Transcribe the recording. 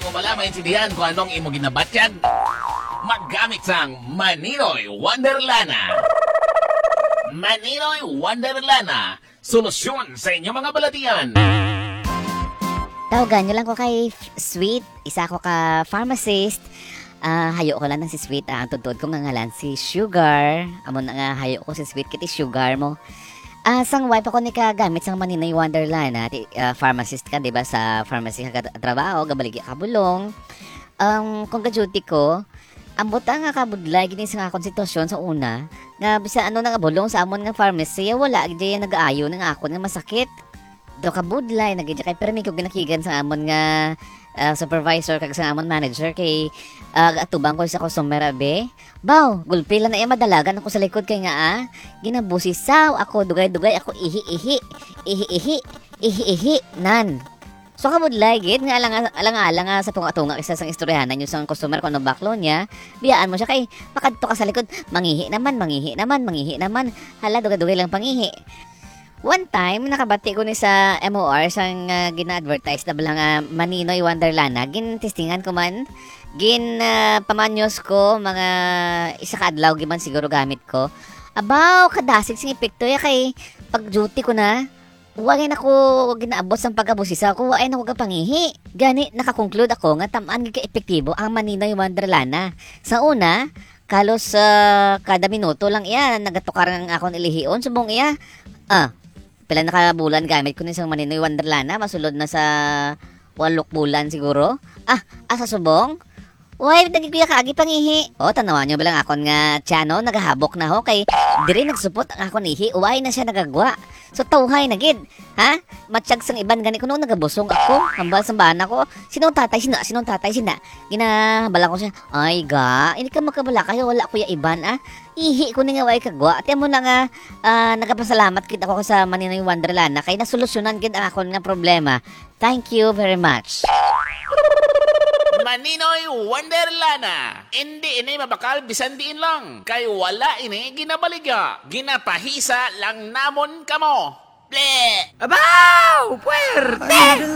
mo bala maintindihan kung anong imo ginabatyag? Maggamit sang Maninoy Wonderlana. Maninoy Wonderlana, solusyon sa inyong mga balatian. Tawagan nyo lang ko kay Sweet. Isa ko ka pharmacist. Hayo ko lang ng si Sweet. Ang tuntod ko nga ngalan si Sugar. Amo na nga hayo ko si Sweet kiti Sugar mo. Sang wife ako ni ka gamit sang Maninoy Wonderland. Pharmacist ka, diba? Sa pharmacy ka trabaho, gabaligi ka bulong. Kung ka-duty ko, ambot nga kabudlay gini sa nga konstitusyon sa una. Nga bisa ano nga bulong sa amon nga pharmacy, wala gidi nag-aayo nga ako nga masakit. Do ka budlay nagidya kay permi ko ginakigan sa amon nga supervisor kag sa amon manager kay atubang ko sa customer abe. Baw, gulpila na iya madalagan ako sa likod kay nga ginabusisaw ako dugay-dugay ako ihi nan. So kabudlay gid nga alang sa tunga-tunga kaysa sang istoryahanan nyo sang customer ko no baklo niya. Biyaan mo siya kay makadto ka sa likod, mangihi naman. Hala dugay-dugay lang pangihi. One time, nakabati ko ni sa MOR sang gina-advertise na balang Maninoy Wonderlana. Gin-testingan ko man. Pamanyos ko, mga isa ka-adlaw giman siguro gamit ko. Abaw, kadasig sing epekto ya kay pag-duty ko na. Huwagin ako ginaabot sang pag-abusisa ko. Huwagin ako kapangihi. Gani, nakakonclude ako nga tamaan ka-epektibo ang Maninoy Wonderlana. Sa una, kalos kada minuto lang iya, nagatukar ng akong ilihion. Subong iya, pila nakabulan gamit ko ni isang Maninoy Wonderlana, masulod na sa 8 bulan siguro. Sa subong? Uy, nagikuya kaagi pangihi. Tanawan nyo balang akon nga tiyano, nagahabok na ho, kay diri nagsupot ang akon ihi, uway na siya nagagwa. So tawhay na gid, ha? Matsyag sang iban gani ko nung nagabusong ako, hambal sa bana ko, sinong tatay sina. Ginabala ko siya, ay ga, hindi ka makabala kayo, wala kuya iban, Ihi ko ni nga way kagwa. At mo na nga, nagapasalamat kid ako sa Maninoy Wonderlana, kay nasolusyonan kid ang akon nga problema. Thank you very much. Maninoy Wonderlana. Hindi ini mabakal bisan diin lang. Kay wala ini ginabaliga. Ginapahisa lang namon kamo. Ble! Abaw! Puwerte!